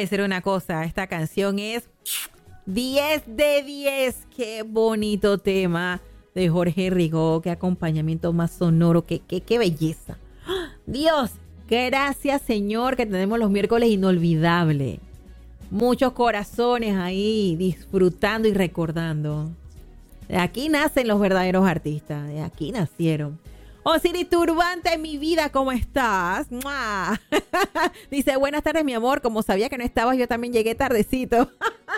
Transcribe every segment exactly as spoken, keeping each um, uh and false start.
decir una cosa, esta canción es diez de diez. Qué bonito tema de Jorge Rigó, qué acompañamiento más sonoro, qué, qué, qué belleza. Dios, gracias Señor que tenemos los miércoles inolvidables. Muchos corazones ahí disfrutando y recordando. De aquí nacen los verdaderos artistas, de aquí nacieron. Osiris Turbante, mi vida, ¿cómo estás? ¡Mua! Dice, buenas tardes, mi amor. Como sabía que no estabas, yo también llegué tardecito.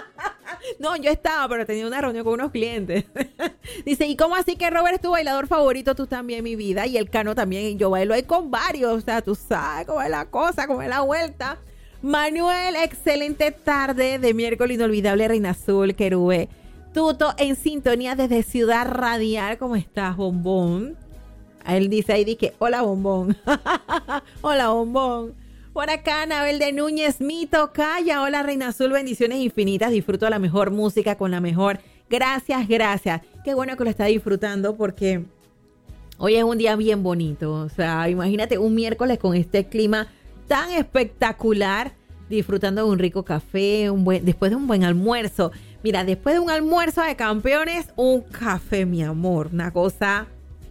No, yo estaba, pero tenía una reunión con unos clientes. Dice, ¿y cómo así que Robert es tu bailador favorito? Tú también, mi vida. Y el Cano también. Yo bailo ahí con varios. O sea, tú sabes cómo es la cosa, cómo es la vuelta. Manuel, excelente tarde de miércoles inolvidable, Reina Azul, Querube. Tuto en sintonía desde Ciudad Radial. ¿Cómo estás, bombón? Él dice ahí, dice, hola, bombón. Hola, bombón. Por acá, Anabel de Núñez, mi tocaya. Hola, Reina Azul, bendiciones infinitas. Disfruto la mejor música con la mejor. Gracias, gracias. Qué bueno que lo está disfrutando porque hoy es un día bien bonito. O sea, imagínate un miércoles con este clima tan espectacular, disfrutando de un rico café, un buen, después de un buen almuerzo. Mira, después de un almuerzo de campeones, un café, mi amor. Una cosa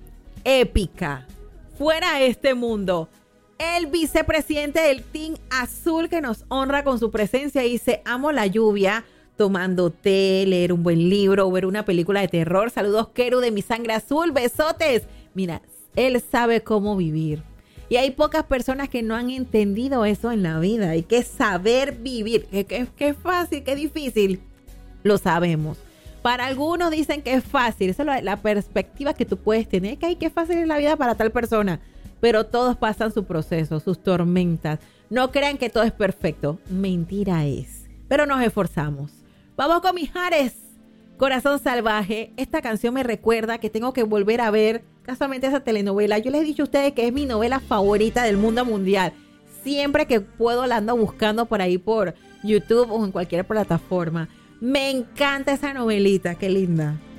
épica, fuera de este mundo. El vicepresidente del Team Azul que nos honra con su presencia dice, amo la lluvia, tomando té, leer un buen libro o ver una película de terror. Saludos, Keru, de mi sangre azul, besotes. Mira, él sabe cómo vivir. Y hay pocas personas que no han entendido eso en la vida. Hay que saber vivir. ¿Qué, qué, qué fácil, qué difícil? Lo sabemos. Para algunos dicen que es fácil. Esa es la, la perspectiva que tú puedes tener. Que hay que fácil en la vida para tal persona. Pero todos pasan su proceso, sus tormentas. No crean que todo es perfecto. Mentira es. Pero nos esforzamos. Vamos con Mijares. Corazón Salvaje. Esta canción me recuerda que tengo que volver a ver casualmente esa telenovela. Yo les he dicho a ustedes que es mi novela favorita del mundo mundial. Siempre que puedo la ando buscando por ahí por YouTube o en cualquier plataforma. Me encanta esa novelita, qué linda.